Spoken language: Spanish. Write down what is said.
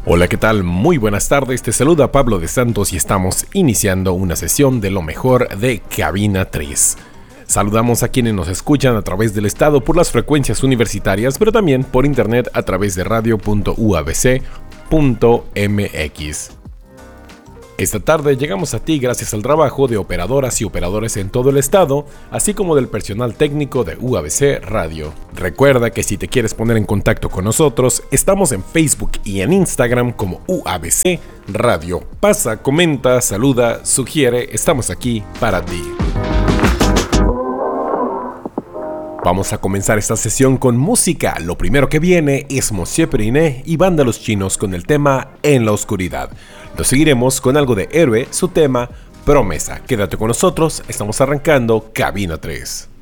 Hola, ¿qué tal? Muy buenas tardes, te saluda Pablo de Santos y estamos iniciando una sesión de lo mejor de Cabina 3. Saludamos a quienes nos escuchan a través del estado por las frecuencias universitarias, pero también por internet a través de radio.uabc.mx. Esta tarde llegamos a ti gracias al trabajo de operadoras y operadores en todo el estado, así como del personal técnico de UABC Radio. Recuerda que si te quieres poner en contacto con nosotros, estamos en Facebook y en Instagram como UABC Radio. Pasa, comenta, saluda, sugiere, estamos aquí para ti. Vamos a comenzar esta sesión con música. Lo primero que viene es Monsieur Periné y Banda Los Chinos con el tema En la Oscuridad. Lo seguiremos con algo de Héroe, su tema Promesa. Quédate con nosotros, estamos arrancando Cabina 3.